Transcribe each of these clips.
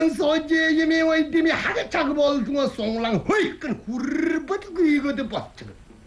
소재임이 원팀이 하게 작업 올중어 송랑 헐끈 후르버드 이거도 버튼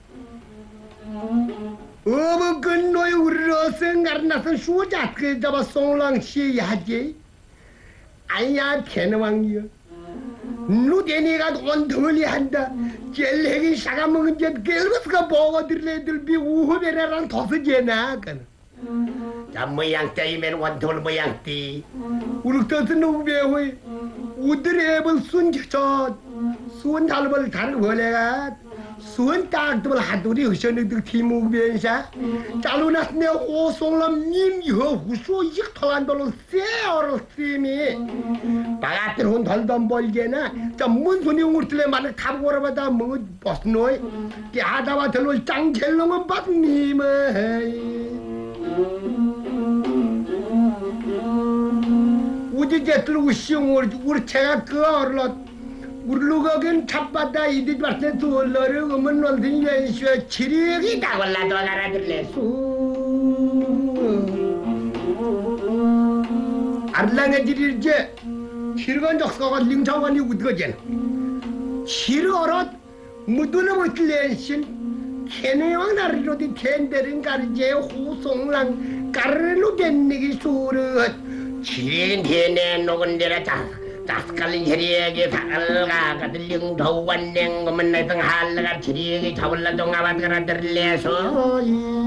어머 근노이 우르러서 가르나서 쇼자 그 잡아 송랑 시야지 아야 개너왕이여 누데니가 온돌이 한다 젤레기 샤가 먹은 jet 겔버스가 보고들레들 비 우후베라랑 도서제나 자 모양 때이면 원돌 모양 띠 우리 뜻은 누구배우이 우드레벌 순저 순 달벌 다른 벌레가 순 딱들 하두리 의션들 티무변사 잘로나스네 호송람 님이허 후소 익털한돌로 세어를 쓰미 바가들 혼 덜던 벌게나 자 문손이 우르틀레 만을 타보러바다 뭐 버스노이 하다와 들로 짱젤롱은 받님은 우지제들 우시용을 우리 제가 그 얼러 우르르거긴 탑바다 이들 봤을 때 올러를 오면 런던 연수에 치력이 다 올라도 알아들래수 알랑에 지리제 치르건 적서가 링차원이 우드거진 치르어럿 무드는 못들레신 캐네왕 나리로디 텐데른 가르제 호송랑 까르르로 된내기 소르 치린 텐에 녹은 데라 다스칼린 체리에게 사갈가 가들링 더우관냉 오면 내등 할라가 체리에게 잡을라 동아바드가라 들레서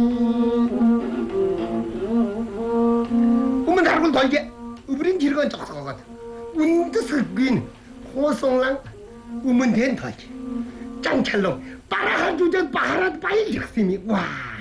오면 다르군 돌게 우브린 지르건 적서거든 운드 스긴 호송랑 우면 된 돌게 짱찰롱 빠라하주전 빠하라 빠일 적심이 와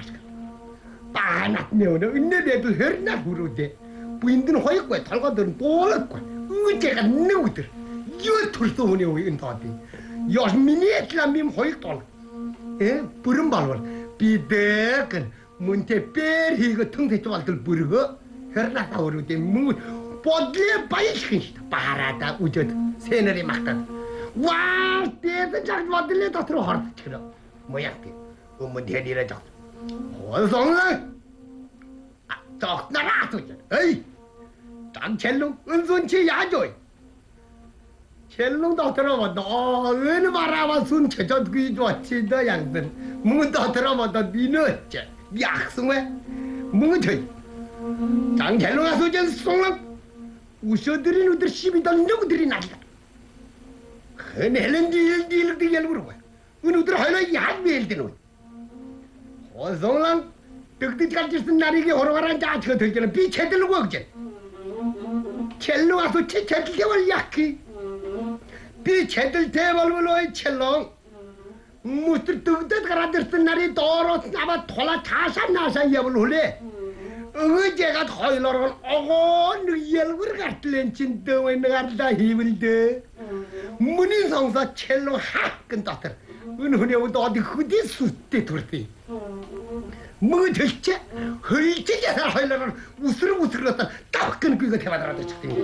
빠낙 내오는 은내대도 혈나 부르대 부인들은 허였고 털거들은 또었고 어제가 누구들 이거 돌서 오네 왜 인도한테 여민이 슬람임 허였 돌 에 부른 발월 비대근 문태 빼리가 통세 쪽들 부르고 혈나다 오르대 뭐 bodle 빠이시다 빠라다 우저 세너리 막다 와 대든 작 bodle 다 들어 허르 치러 뭐야게 어머 대리라 작 원성은 딱 나라도 에이 짱첼롱 은손치 야조이 첼롱 더 들어봐 너 어느 바라봐 순 쳐져 그이 좋지 너 양들 문 더 들어봐 너 니는 약속해 문 저이 짱첼롱 와서 전 송랑 우셔들이 누들 시비던 누구들이 난다 그네는 딜딜 열부르고 누들 하나 야매일드노 호송랑 득득같이 쓴 날이게 호로가란 자체가 들기는 비체들고 억제 첼롱 와서 체체들 개월 약기 비체들 대벌벌로의 첼롱 무스 득득 가라들 쓴 날이 도로 나마 돌아 다산 나산 예불 홀래 어제가 토일러는 오고 너 열불 같을렌 진덩이 너가다 힘을대 문인성사 첼롱 하끈 따들 은훈이하고도 어디 그디 숫대 돌대 뭐 됐지? 헐지게 살아려는 우스르우스르었다 따끈 그거 대바다라도 쳤더니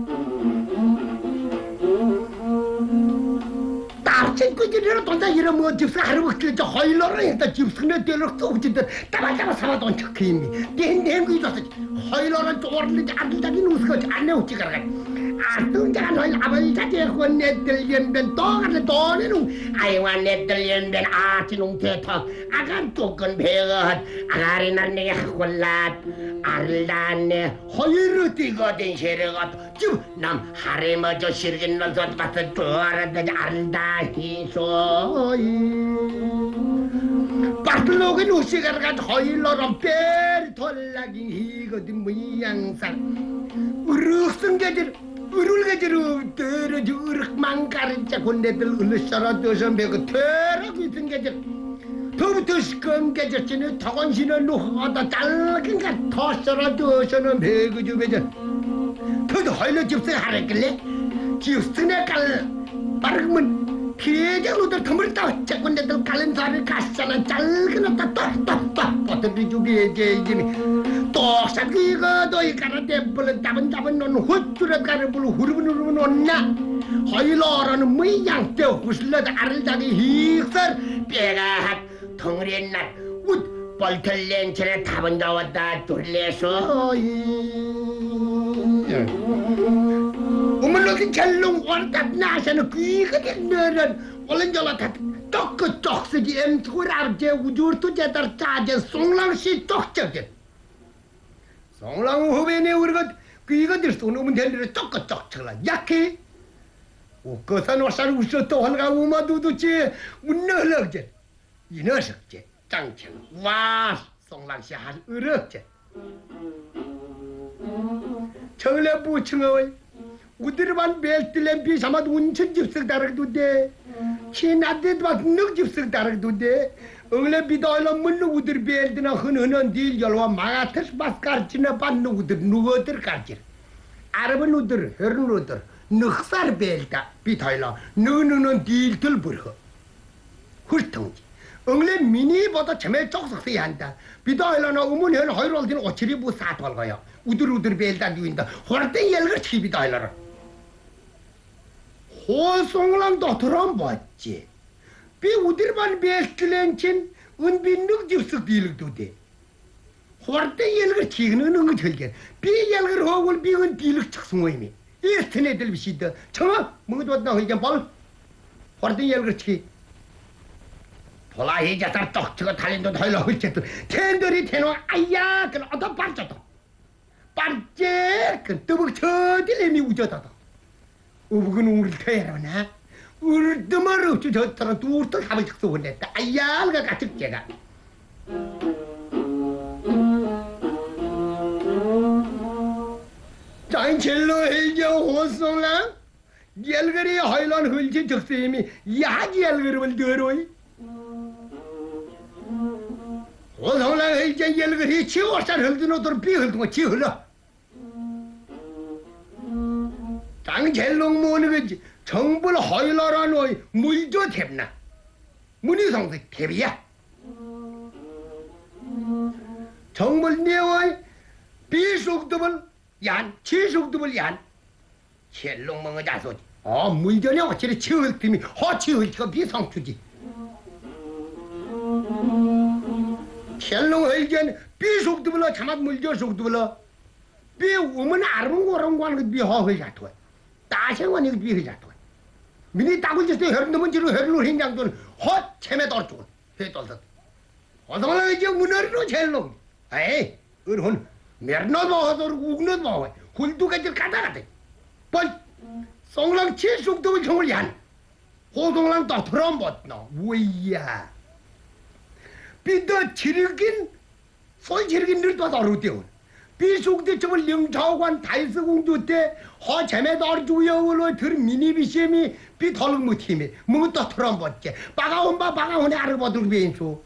따뜻한 그들이라 돈다 이런 뭐 집사 하루 먹길 저 허일러를 했다 집사네 때로 쏘지들 따바따바 사바돈 척해임이 땡땡 그이졌어 허일러는 쪼르는 아들자기 누스거지 안 내우지 가라가 아등자가 너희 아버지 자제고 내들 연변 또가는 돈에는 아이와 내들 연변 아치농 대터 아간 또건 배가 아가리 난내게 하골라 알라네 허일로 뛰거든 세르가 남 하레머저 시르긴 너서 봤어 또알아다지 알다 히소이 바틀로그 누시가가 허일로는 벨 돌라기 이거든 모양상 으르승게들 으르게지로 때려지 으르만 가르자 군대들 으르셔라도서 배고 테라고 있은 게들 더부터 시건 게졌지는 더건시는 누하다 잘긴가 더셔라도서는 배고 주배전 더도 허일로 집세 하랬길래 집스네 깔 빠르면 피해자로들 덤을 따 군대들 깔린 사를 가시잖아 잘그났다 똑똑똑 버터리 주기에 이미 똑사기가 너희 가라데 불은 따분따분 넌 헛줄에 가를 불 후르분후르분 온나 허일러라는 뭐 양떼 후슬러다 아를다기 힉설 빼가 덩어리 날 웃 벌털렌 전에 답은 왔다 돌려서 어머 Umulogin cellung wartat nasana kuigatin olen jala tat tokko toksigi emtur arje ujurtu jadar chaje songlang si tokchaje songlang hubene urgot kuigatir sunu mundelre tokko tokchla yakki ukosan wasar usotto halga umaduduche unnologje 이너석제 장청 와 송랑시 한 으럭제 청래 부층의 우드르반 벨틀렘 비사맛 운천 집석 다르도데 치나데도 능 집석 다르도데 응래 비도일로 문느 우드르 벨드나 흔흔한 딜 열와 마가트스 바스카르치나 반느 우드르 누거들 가지 아르번 우드르 헤르 우드르 늑살 벨다 비도일로 느느는 딜들 버허 훌통지 응래 미니보다 점에 쪽석서야 한다. 비다일라나 우문현 허이롤딘 오치리부 사토알가요. 우드루드르 벨단 유인다. 호라땡 열거 치비다일라라. 호송랑도 들어봤지. 비 우드르반 벨틀렌친 은빈능 집석 딜럭도데. 호라땡 열거 치는 거 절게. 비 열거 호글 비은 딜럭 착승호이미. 이스트네들 비시다. 청아 뭐도 왔나 허이견 볼. 호라땡 열거 치. 홀라히 자살 떡치고 달린도 덜러 훌쳤도 텐들이 태노 아야 그 어떤 반짝도 반짝 그 뜨벅 저딜레미 우저다다 우북은 우리 태야라나 우리 뜨마르 없지 저따라 두르도 하면 적소 보냈다 아야가 같은 제가 장첼로 해저 호송랑 열거리 하일란 흘치 적세임이 야지 열거리를 들어이 호송랑 이제 열거리 치워살 흘드노들 비흘드고 치흘러 장젤롱 모는 거지 정불 허일러라노 물조 탭나 문희성도 탭이야 정불 내와이 비속도불 얀 치속도불 얀 젤롱 먹어 자소지 물전에 어찌리 치흘 팀이 허치흘치가 비성추지 셀롱 의견 비속도 불러 자막 물죠 속도 불러 비 오면 아름고랑 관그 비허회 자토 따생원이 비허 자토 미니 따고 있을 때 흐르는 지로 흐르는 행장돈 헛 체매 떨죠 해떨듯 어서나 이제 문어리로 셀롱 에이 의혼 메르노 버허도 우그노 버허 훌두가질 가다가대 뻘 송랑 칠속도 정을 얀 호동랑 또 트럼봇노 우이야 비더 지르긴 소이 지르긴 늘도 어루대원 비속대 점을 영차오관 다이스 공주 때 허재매 더주여울로 들 미니비시미 비털은 무팀이 뭐또 트럼봇제 빠가온바 빠가온에 아르버들 비엔소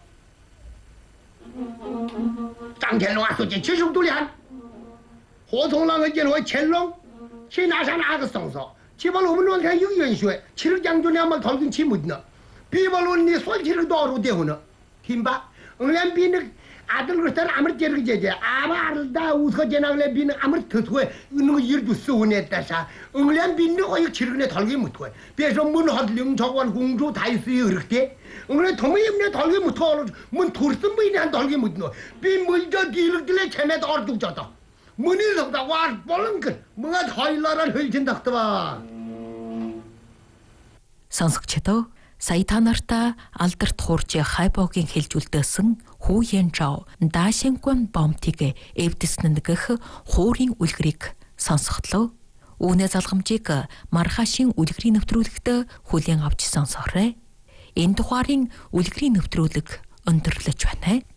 짱jel롱 와서제 지속돌이한 호송랑의 제노의 젤롱 시나산 아그성서 지발 오문원 가 유연수에 치르장존에 한번 덜긴 치묻나 비발론 니 솔치르도 어루대원어 힘바 응란 비는 아들 그랬던 아무리 제르게 아마르다 우서제나글레 비는 아무리 더소에 있는 거 일도 쓰고냈다사 응란 비는 거의 지르네 덜게 못해 그래서 문 허들령 저관 공주 다 있어요 이렇게 응란 도무임네 덜게 못해 문 돌슨 부인이 한 덜게 못해 비 물저 뒤르길래 체매도 어죽졌다 문이 속다 와 볼렁근 뭐가 덜러를 흘친다 봐 сонсогчдоо сая та нартай алдарт хуурж хайбогийн хэлжүүлдсэн хүүен жоо даашингван бомтиг эвдэснэ гэх хуурийн үлгэрийг сонсготлоо. Үүнээс алгамжийг маргаашийн үлгэрийн нэвтрүүлэгт хүлээн авч сонсоорой. Энэ тухайн үлгэрийн нэвтрүүлэг өндөрлөж байна.